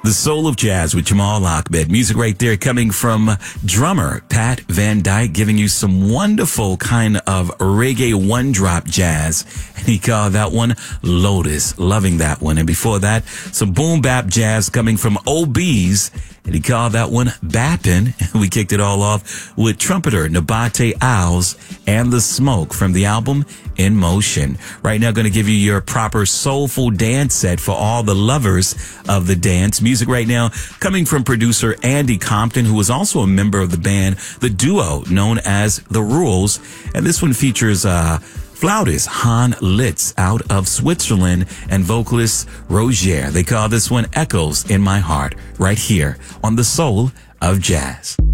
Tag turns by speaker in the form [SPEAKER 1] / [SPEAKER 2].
[SPEAKER 1] The Soul of Jazz with Jamal Ahmed. Music right there coming from drummer Pat Van Dyke, giving you some wonderful kind of reggae one-drop jazz. And he called that one Lotus. Loving that one. And before that, some boom bap jazz coming from OBs. And he called that one Bappin'. And we kicked it all off with trumpeter Nabate Owls and The Smoke from the album In Motion. Right now, going to give you your proper soulful dance set for all the lovers of the dance. Music right now coming from producer Andy Compton, who was also a member of the band, the duo known as The Rules. And this one features flautist Han Litz out of Switzerland and vocalist Roger. They call this one Echoes in My Heart, right here on The Soul of Jazz.